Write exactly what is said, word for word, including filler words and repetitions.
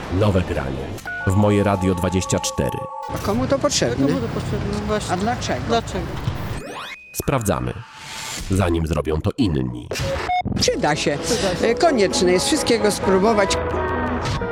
Nowe granie w Moje Radio dwadzieścia cztery. A komu to potrzebne? Komu to potrzebne? Właśnie. A dlaczego? Dlaczego? Sprawdzamy, zanim zrobią to inni. Przyda się. Konieczne jest wszystkiego spróbować.